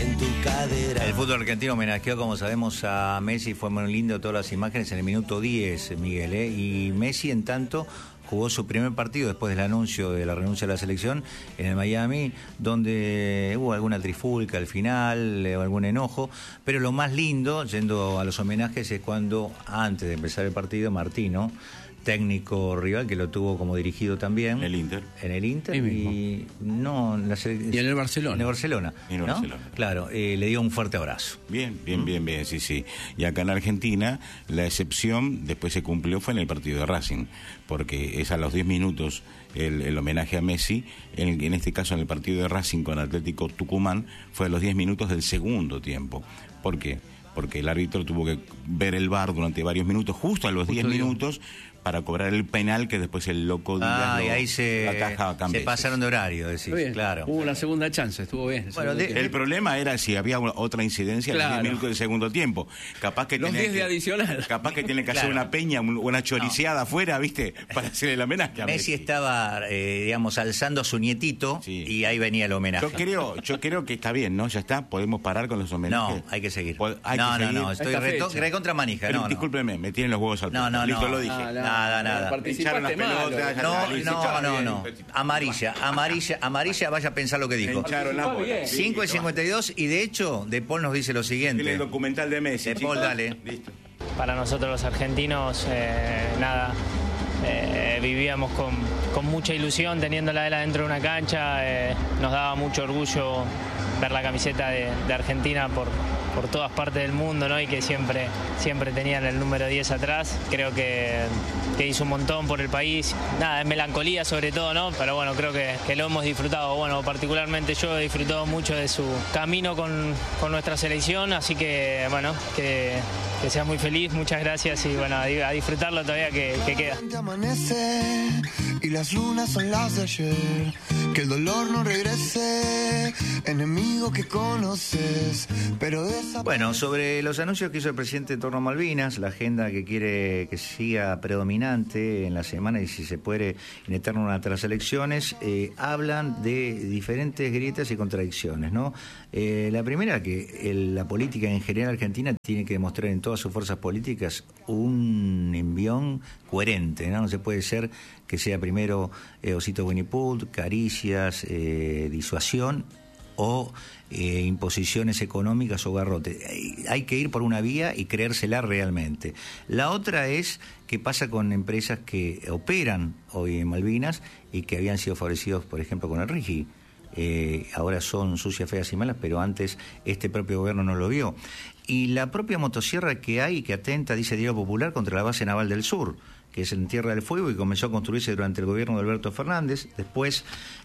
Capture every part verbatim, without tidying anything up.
en tu cadera. El fútbol argentino homenajeó, como sabemos, a Messi. Fue muy lindo todas las imágenes en el minuto diez, Miguel, ¿eh? Y Messi, en tanto, jugó su primer partido después del anuncio de la renuncia a la selección en el Miami, donde hubo alguna trifulca al final, o algún enojo, pero lo más lindo, yendo a los homenajes, es cuando, antes de empezar el partido, Martino, técnico rival, que lo tuvo como dirigido también. En el Inter. En el Inter y no en la sele- Y en el Barcelona. En el Barcelona. En el ¿no? Barcelona. Claro, eh, le dio un fuerte abrazo. Bien, bien, bien, bien, sí, sí. Y acá en Argentina, la excepción después se cumplió fue en el partido de Racing, porque es a los diez minutos el, el homenaje a Messi. En, en este caso, en el partido de Racing con Atlético Tucumán, fue a los diez minutos del segundo tiempo. ¿Por qué? Porque el árbitro tuvo que ver el V A R durante varios minutos, justo a los diez minutos, para cobrar el penal que después el loco Díaz Ah, lo- y ahí se, ataja a se Cambeses. pasaron de horario, decís, Bien. claro. Hubo una segunda chance, estuvo bien. Bueno, de- El problema era si había una- otra incidencia en Claro. los diez minutos del segundo tiempo. Capaz que Los tenía diez de que- adicional. Capaz que tiene que hacer Claro. una peña, un- una choriceada afuera, ¿viste? Para hacer el homenaje a Messi Messi. estaba, eh, digamos, alzando a su nietito, Sí. y ahí venía el homenaje. Yo creo, yo creo que está bien, ¿no? Ya está, podemos parar con los homenajes. No, hay que seguir. Po- hay no, que no, seguir. no, estoy Esta reto- fecha. recontra manija, Pero no, no. discúlpeme, me tienen los huevos al No, plato. no, Listo, no. lo dije. Ah, no, Nada, nada. participaste Echaron las mal, pelotas, boludo. ya No, está, listo, no, chao, no, bien. no. Amarilla, amarilla, amarilla, vaya a pensar lo que dijo. Hincharon las bolas. bien. cinco y cincuenta y dos, y de hecho, De Paul nos dice lo Tiene siguiente. el documental de Messi. De Paul, chicos. dale. Listo. Para nosotros los argentinos, eh, nada, eh, vivíamos con, con mucha ilusión teniéndola él adentro de una cancha, eh, nos daba mucho orgullo ver la camiseta de, de Argentina por, por todas partes del mundo, ¿no? Y que siempre, siempre tenían el número diez atrás. Creo que, que hizo un montón por el país. Nada, es melancolía sobre todo, ¿no? Pero bueno, creo que, que lo hemos disfrutado. Bueno, particularmente yo he disfrutado mucho de su camino con, con nuestra selección, así que, bueno, que, que seas muy feliz, muchas gracias y bueno, a, a disfrutarlo todavía que, que queda. Amanece y las lunas son las de ayer. Que el dolor no regrese, enemigo que conoces, pero esa... Bueno, sobre los anuncios que hizo el presidente en torno a Malvinas, la agenda que quiere que siga predominante en la semana y si se puede en eterno hasta las elecciones, eh, hablan de diferentes grietas y contradicciones, ¿no? Eh, la primera, que el, la política en general argentina tiene que demostrar en todas sus fuerzas políticas un envión coherente, ¿no? No se puede ser que sea primero eh, Osito Winnie Pooh, caricias, eh, disuasión o eh, imposiciones económicas o garrote. Hay, hay que ir por una vía y creérsela realmente. La otra es qué pasa con empresas que operan hoy en Malvinas y que habían sido favorecidos, por ejemplo, con el RIGI. Eh, ahora son sucias, feas y malas, pero antes este propio gobierno no lo vio. Y la propia motosierra que hay, que atenta, dice Diario Popular, contra la base naval del sur, que es en Tierra del Fuego y comenzó a construirse durante el gobierno de Alberto Fernández. Después,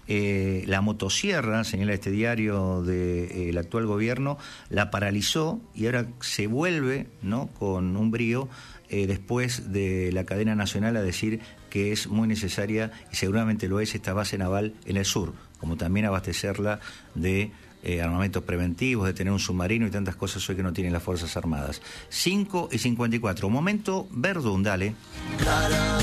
eh, la motosierra, señala este diario del actual gobierno, la paralizó y ahora se vuelve, ¿no?, con un brío, eh, después de la cadena nacional, a decir que es muy necesaria, y seguramente lo es, esta base naval en el sur, como también abastecerla de eh, armamentos preventivos, de tener un submarino y tantas cosas hoy que no tienen las Fuerzas Armadas. cinco y cincuenta y cuatro, momento Verdún, dale. Cara